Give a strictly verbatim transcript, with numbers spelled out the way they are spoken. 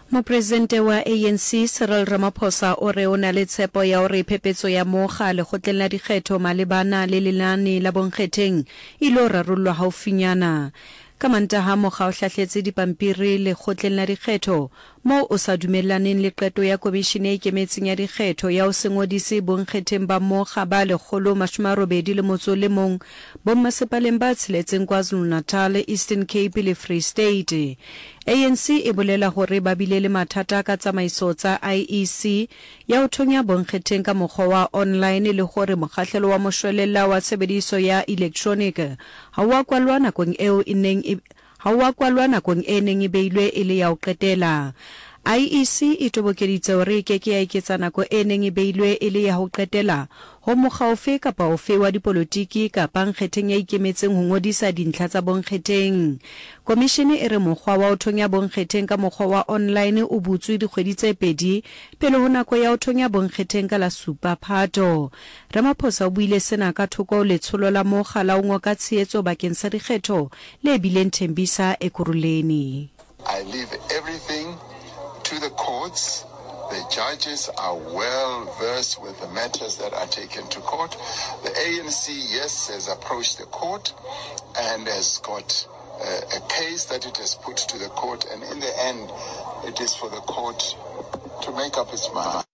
Mopresidente wa A N C Cyril Ramaphosa o re o na le tshepo ya hore phephetso ya moga le kgotleng la dikgetho malebana le lenane la bonkgetheng e lo rarollwa haufinyana. Ka Mantaha moga o hlahletse dipampiri le kgotleng la dikgetho mo o sa dumellaneng le qeto ya komishene e ikemetseng ya dikgetho ya ho se ngodise bonkgetheng ba moga ba lekgolo mashome a robedi le motso le mong bommasepaleng ba tsheletseng KwaZulu-Natal, Eastern Cape le Free State. A N C e bolela hore ba bile le mathata ka tsamaiso tsa I E C ya ho thonya bonkgetheng ka mokgwa wa online le hore mokgahlelo wa moshwelella wa tshebediso ya electronic ha wa kwalwa nakong eo e neng ha wa kwalwa nakong e neng e beilwe e le ya ho qetela. I E C e tobokeditse hore ke ke ya iketsa nako e neng e beilwe e le ya ho qetela ho mokga ofe kapa ofe wa dipolotiki kapa nkgetheng ya ikemetseng ho ngodisa dintlha tsa bonkgetheng. Komishene e re mokgwa wa ho thonya bonkgetheng ka mokgwa wa online o butswe dikgwedi tse pedi pele ho nako ya ho thonya bonkgetheng ka la supa Phato. Ramaphosa o buile sena ka thoko letsholo la moga la ho ngoka tshehetso bakeng sa dikgetho le bileng Thembisa Ekurhuleni. I leave everything to the courts. The judges are well versed with the matters that are taken to court. The A N C, yes, has approached the court and has got uh, a case that it has put to the court, and in the end, it is for the court to make up its mind.